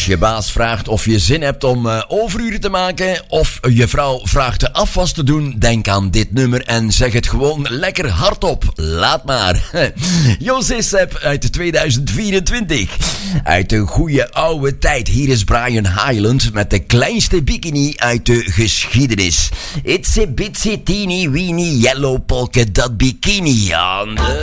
Als je baas vraagt of je zin hebt om overuren te maken of je vrouw vraagt de afwas te doen, denk aan dit nummer en zeg het gewoon lekker hardop. Laat maar. José Sepp uit 2024. Uit de goede oude tijd. Hier is Brian Hyland met de kleinste bikini uit de geschiedenis. It's a bitsy teeny weeny yellow polka dot bikini on the...